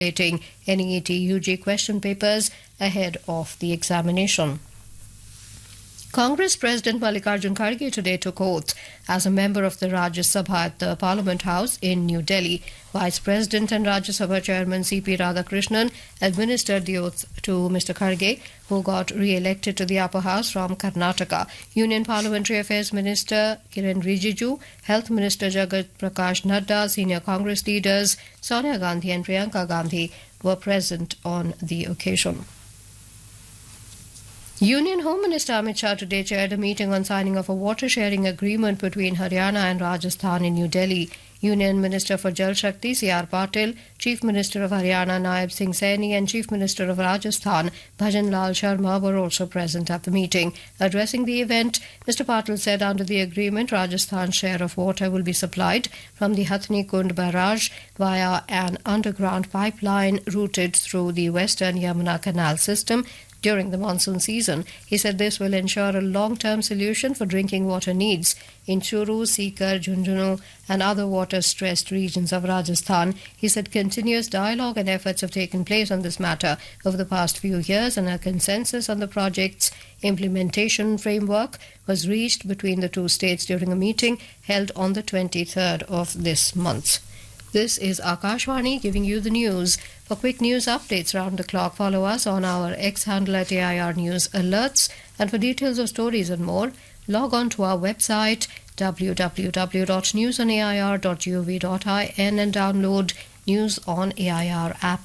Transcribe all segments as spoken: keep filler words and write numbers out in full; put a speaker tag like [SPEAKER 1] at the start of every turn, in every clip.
[SPEAKER 1] N E A T U G question papers ahead of the examination. Congress President Mallikarjun Kharge today took oath as a member of the Rajya Sabha at the Parliament House in New Delhi. Vice President and Rajya Sabha Chairman C P Radhakrishnan administered the oath to Mister Kharge, who got re-elected to the upper house from Karnataka. Union Parliamentary Affairs Minister Kiren Rijiju, Health Minister Jagat Prakash Nadda, senior Congress leaders Sonia Gandhi and Priyanka Gandhi were present on the occasion. Union Home Minister Amit Shah today chaired a meeting on signing of a water-sharing agreement between Haryana and Rajasthan in New Delhi. Union Minister for Jal Shakti C R Patil, Chief Minister of Haryana Naib Singh Saini and Chief Minister of Rajasthan Bhajan Lal Sharma were also present at the meeting. Addressing the event, Mister Patil said under the agreement Rajasthan's share of water will be supplied from the Hathni Kund barrage via an underground pipeline routed through the Western Yamuna Canal system during the monsoon season. He said this will ensure a long-term solution for drinking water needs in Churu, Sikar, Jhunjhunu and other water-stressed regions of Rajasthan. He said continuous dialogue and efforts have taken place on this matter over the past few years and a consensus on the project's implementation framework was reached between the two states during a meeting held on the twenty-third of this month. This is Akashvani giving you the news. For quick news updates round the clock, follow us on our X handle at A I R News Alerts. And for details of stories and more, log on to our website w w w dot news on a i r dot gov dot in and download News on A I R app.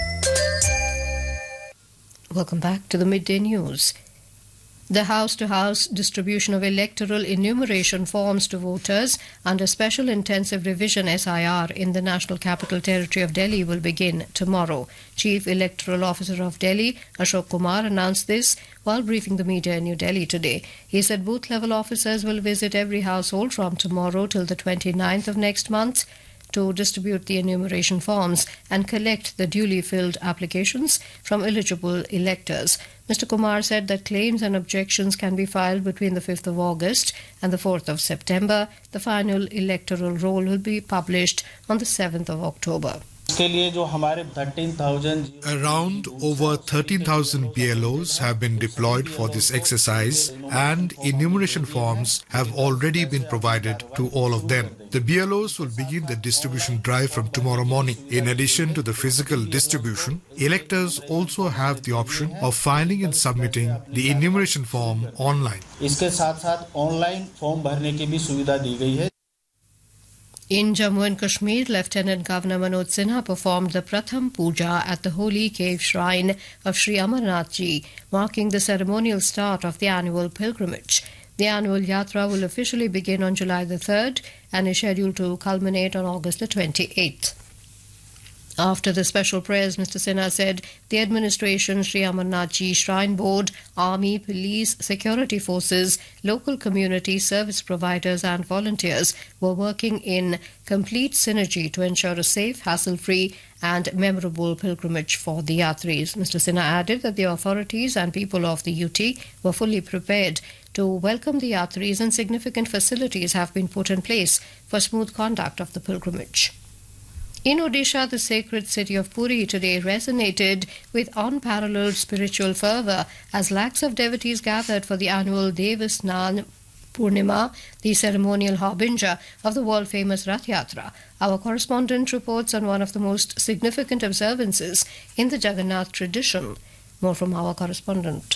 [SPEAKER 1] Welcome back to the Midday News. The house-to-house distribution of electoral enumeration forms to voters under Special Intensive Revision S I R in the National Capital Territory of Delhi will begin tomorrow. Chief Electoral Officer of Delhi, Ashok Kumar, announced this while briefing the media in New Delhi today. He said booth-level officers will visit every household from tomorrow till the twenty-ninth of next month to distribute the enumeration forms and collect the duly filled applications from eligible electors. Mister Kumar said that claims and objections can be filed between the fifth of August and the fourth of September. The final electoral roll will be published on the seventh of October.
[SPEAKER 2] Around over thirteen thousand B L Os have been deployed for this exercise and enumeration forms have already been provided to all of them. The B L Os will begin the distribution drive from tomorrow morning. In addition to the physical distribution, electors also have the option of filing and submitting the enumeration form online.
[SPEAKER 1] In Jammu and Kashmir, Lieutenant Governor Manoj Sinha performed the Pratham Puja at the holy cave shrine of Sri Amarnath Ji, marking the ceremonial start of the annual pilgrimage. The annual yatra will officially begin on July the third and is scheduled to culminate on August the twenty-eighth. After the special prayers, Mister Sinha said the administration, Sri Amarnath Ji Shrine Board, Army, Police, Security Forces, local community service providers and volunteers were working in complete synergy to ensure a safe, hassle-free and memorable pilgrimage for the yatris. Mister Sinha added that the authorities and people of the U T were fully prepared to welcome the yatris and significant facilities have been put in place for smooth conduct of the pilgrimage. In Odisha, the sacred city of Puri today resonated with unparalleled spiritual fervour as lakhs of devotees gathered for the annual Devasnan Purnima, the ceremonial harbinger of the world-famous Rath Yatra. Our correspondent reports on one of the most significant observances in the Jagannath tradition. More from our correspondent.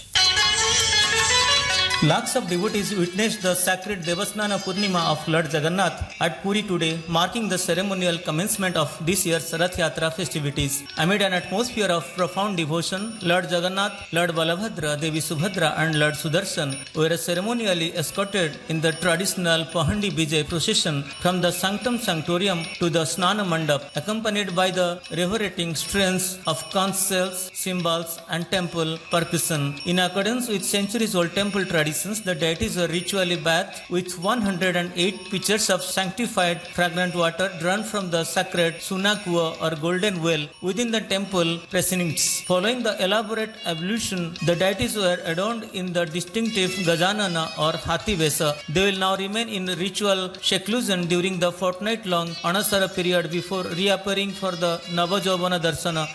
[SPEAKER 3] Lakhs of devotees witnessed the sacred Devasnana Purnima of Lord Jagannath at Puri today, marking the ceremonial commencement of this year's Rath Yatra festivities. Amid an atmosphere of profound devotion, Lord Jagannath, Lord Balabhadra, Devi Subhadra and Lord Sudarshan were ceremonially escorted in the traditional Pahandi Bijay procession from the Sanctum Sanctorium to the Snana Mandap, accompanied by the reverberating strains of conch shells, cymbals and temple percussion. In accordance with centuries-old temple tradition, traditions, the deities were ritually bathed with one hundred eight pitchers of sanctified fragrant water drawn from the sacred Sunakua or golden well within the temple precincts. Following the elaborate ablution, the deities were adorned in the distinctive Gajanana or Hathi Vesa. They will now remain in ritual seclusion during the fortnight-long Anasara period before reappearing for the Navajovana Darsana